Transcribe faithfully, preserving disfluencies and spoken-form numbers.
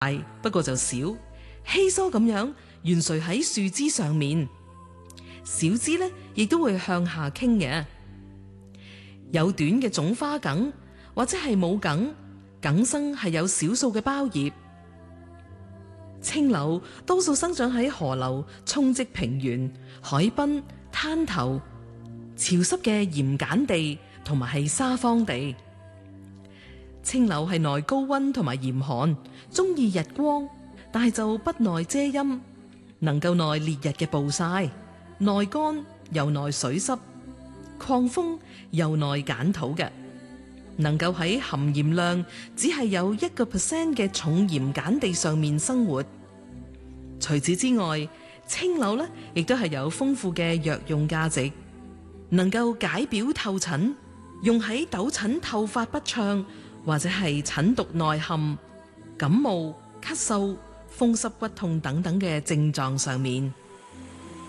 不過就少，稀疏咁樣懸垂喺樹枝上面，小枝呢亦都會向下傾嘅。有短嘅種花梗或者係冇梗，梗生係有少數嘅苞葉。青柳多數生長喺河流、沖積平原、海濱、灘頭、潮濕嘅鹽鹼地同埋係沙荒地。青柳係耐高溫同埋嚴寒，中意日光，但係就不耐遮陰，能夠耐烈日嘅暴曬，耐乾又耐水濕，抗風又耐鹼土嘅，能夠喺含鹽量只係有一個 percent 嘅重鹽鹼地上面生活。除此之外，青柳呢亦都係有豐富嘅藥用價值，能夠解表透疹，用喺痘疹透發不暢或者係疹毒內陷、感冒、咳嗽、風濕骨痛等等嘅症狀上面。